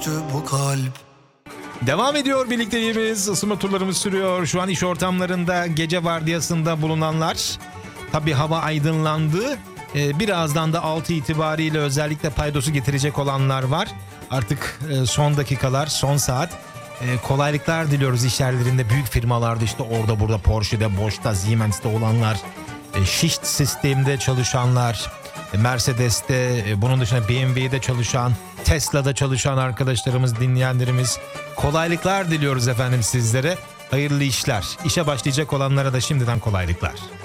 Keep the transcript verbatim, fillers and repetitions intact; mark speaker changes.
Speaker 1: düştü bu kalp.
Speaker 2: Devam ediyor birlikteliğimiz, ısınma turlarımız sürüyor. Şu an iş ortamlarında gece vardiyasında bulunanlar, tabii hava aydınlandı. Ee, birazdan da altı itibariyle özellikle paydosu getirecek olanlar var. Artık e, son dakikalar, son saat. E, kolaylıklar diliyoruz iş yerlerinde, büyük firmalarda, işte orada burada Porsche'de, Bosch'ta, Siemens'te olanlar, e, Shift sistemde çalışanlar, e, Mercedes'te, e, bunun dışında B M W'de çalışan, Tesla'da çalışan arkadaşlarımız, dinleyenlerimiz, kolaylıklar diliyoruz efendim sizlere. Hayırlı işler. İşe başlayacak olanlara da şimdiden kolaylıklar.